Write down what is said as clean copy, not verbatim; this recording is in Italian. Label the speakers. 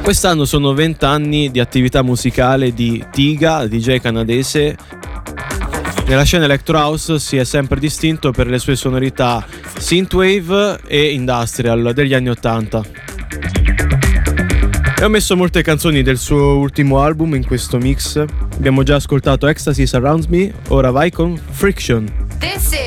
Speaker 1: Quest'anno sono 20 anni di attività musicale di Tiga, DJ canadese. Nella scena Electro House si è sempre distinto per le sue sonorità synthwave e industrial degli anni 80. E ho messo molte canzoni del suo ultimo album in questo mix. Abbiamo già ascoltato Ecstasy Surrounds Me, ora vai con Friction.
Speaker 2: This is